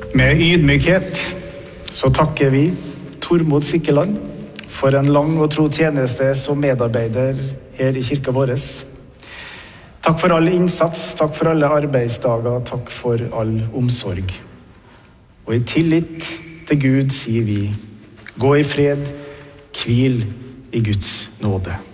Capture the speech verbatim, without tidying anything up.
Med ydmykhet så takker vi Tormod Sikkeland for en lang og tro tjeneste som medarbeider her i kirka vår. Takk for all innsats, takk for alle arbeidsdager, takk for all omsorg. Og i tillit til Gud sier vi, gå i fred, hvil i Guds nåde.